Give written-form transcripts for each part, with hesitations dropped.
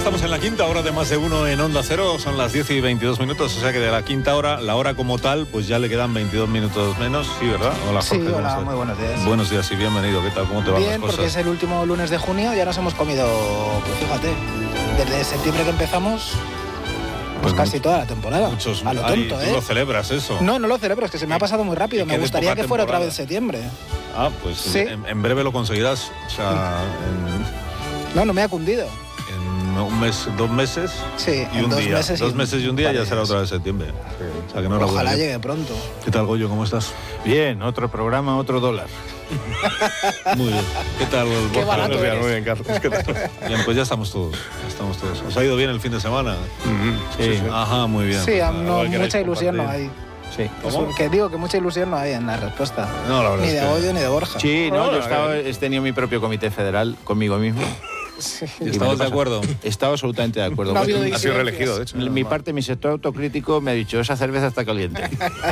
estamos en la quinta hora de Más de Uno en Onda Cero, son las 10 y 22 minutos, o sea que de la quinta hora, la hora como tal, pues ya le quedan 22 minutos menos, ¿sí, verdad? Hola, Jorge. Sí, hola, muy buenos días. Buenos días y bienvenido, ¿qué tal? ¿Cómo te van las Bien, cosas? porque es el último lunes de junio, ya nos hemos comido, pues fíjate, desde septiembre que empezamos, pues casi toda la temporada. Muchos, a lo tonto, ¿tú lo celebras eso? No lo celebro, es que se me ha pasado muy rápido, me gustaría que fuera otra vez septiembre. Ah, pues sí. En breve lo conseguirás, o sea, No me ha cundido. En un mes, 2 meses sí, y un día. 2 meses y un día ya será otra vez septiembre. Sí. O sea, que no ojalá llegue pronto. ¿Qué tal, Goyo? ¿Cómo estás? Bien, otro programa, otro dólar. Muy bien. ¿Qué tal? Qué barato eres. Muy bien, Carlos. ¿Qué tal? Bien, pues ya estamos todos. ¿Os ha ido bien el fin de semana? Sí. Ajá, muy bien. Sí, no, mucha ilusión no hay. Sí. ¿Cómo? Que digo que mucha ilusión no hay en la respuesta. No, la verdad ni de Goyo ni de Borja. Sí, no, yo he tenido mi propio comité federal conmigo mismo. Sí. ¿Y estabas de acuerdo? He estado absolutamente de acuerdo. No ha habido Ha sido reelegido, de hecho. Mi sector autocrítico me ha dicho, esa cerveza está caliente.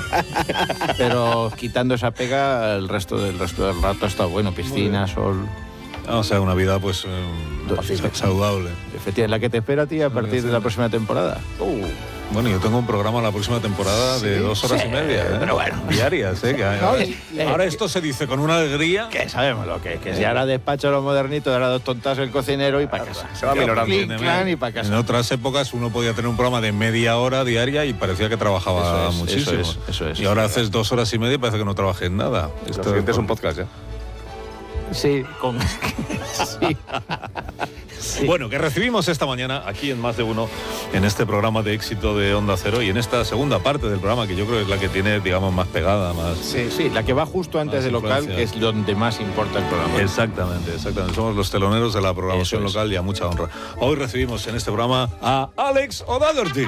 Pero quitando esa pega, el resto del rato está bueno. Piscina, sol. O sea, una vida pues saludable. Efectivamente, la que te espera a ti a partir de la próxima temporada. Bueno, yo tengo un programa la próxima temporada de 2 horas y media, ¿eh? Pero bueno. Diarias, ahora esto se dice con una alegría. Que sabemos lo que es, que si ahora despacho lo modernito, ahora 2 tontas el cocinero y para casa. Se va minorando. Clic, clan y para casa. En otras épocas uno podía tener un programa de media hora diaria y parecía que trabajaba muchísimo. Eso es. Y ahora haces 2 horas y media y parece que no trabajes nada. Lo siguiente es un podcast ya. Sí, sí. Sí. Bueno, que recibimos esta mañana aquí en Más de Uno, en este programa de éxito de Onda Cero y en esta segunda parte del programa, que yo creo que es la que tiene, digamos, más pegada, más... Sí, la que va justo antes del local, que es donde más importa el programa. Exactamente. Somos los teloneros de la programación local y a mucha honra. Hoy recibimos en este programa a Alex O'Doherty.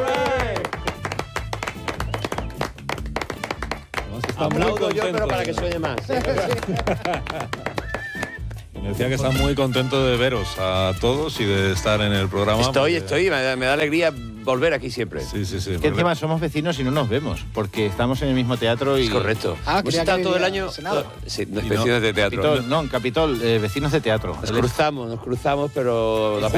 Aplaudo yo, pero para que se oye más. Me decía que está muy contento de veros a todos y de estar en el programa. Estoy, me da alegría volver aquí siempre. Sí. Que encima somos vecinos y no nos vemos, porque estamos en el mismo teatro y... Es correcto. Hemos estado todo el año... Sí, vecinos de teatro. En Capitol, vecinos de teatro. Nos cruzamos, pero...